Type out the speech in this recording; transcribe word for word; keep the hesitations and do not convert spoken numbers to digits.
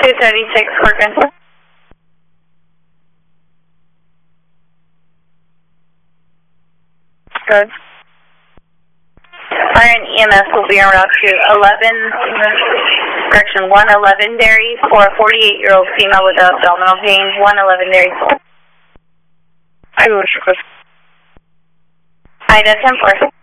two thirty-six, Corcoran. Good. Fire and E M S will be en route to eleven, correction, one eleven Dairy for a forty-eight-year-old female with abdominal pain, one eleven Dairy. I will request. Ida ten four.